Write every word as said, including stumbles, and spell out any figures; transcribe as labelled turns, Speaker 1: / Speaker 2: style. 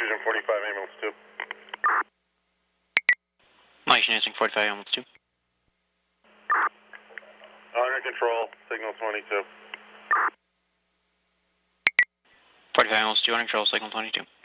Speaker 1: Fusion forty-five, ambulance two.
Speaker 2: Mike Shenanigans, forty-five, ambulance two.
Speaker 1: Under control, signal twenty-two.
Speaker 2: forty-five, ambulance two, under control, signal twenty-two.